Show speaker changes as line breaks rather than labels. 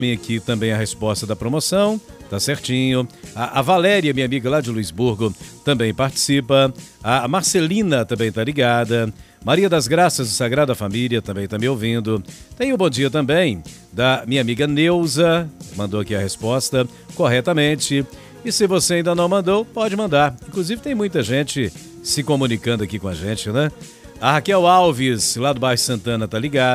Tem aqui também a resposta da promoção, tá certinho. A Valéria, minha amiga lá de Luisburgo, também participa. A Marcelina também tá ligada. Maria das Graças do Sagrada Família também tá me ouvindo. Tem um bom dia também da minha amiga Neuza, mandou aqui a resposta corretamente. E se você ainda não mandou, pode mandar. Inclusive tem muita gente se comunicando aqui com a gente, né? A Raquel Alves, lá do bairro Santana, tá ligada.